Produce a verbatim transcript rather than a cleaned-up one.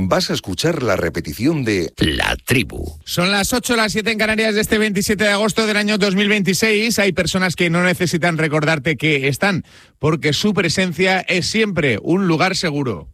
vas a escuchar la repetición de La Tribu. Son las ocho, las siete en Canarias de este veintisiete de agosto del año dos mil veintiséis. Hay personas que no necesitan recordarte que están, porque su presencia es siempre un lugar seguro.